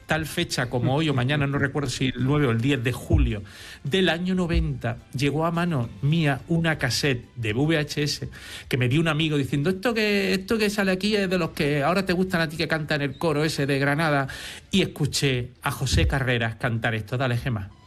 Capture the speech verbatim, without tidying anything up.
tal fecha como hoy o mañana, no recuerdo si el nueve o el diez de julio del año noventa, llegó a mano mía una cassette de V H S que me dio un amigo diciendo, esto que, esto que sale aquí es de los que ahora te gustan a ti, que cantan el coro ese de Granada, y escuché a José Carreras cantar esto. Dale, Gemma.